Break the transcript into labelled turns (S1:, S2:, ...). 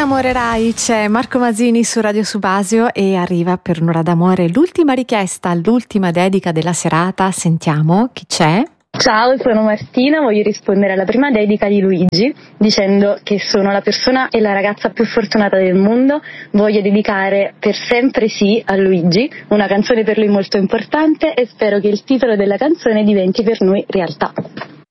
S1: innamorerai, c'è Marco Masini su Radio Subasio e arriva per un'ora d'amore l'ultima richiesta, l'ultima dedica della serata. Sentiamo chi c'è.
S2: Ciao, sono Martina, voglio rispondere alla prima dedica di Luigi dicendo che sono la persona e la ragazza più fortunata del mondo. Voglio dedicare Per sempre sì a Luigi, una canzone per lui molto importante, e spero che il titolo della canzone diventi per noi realtà.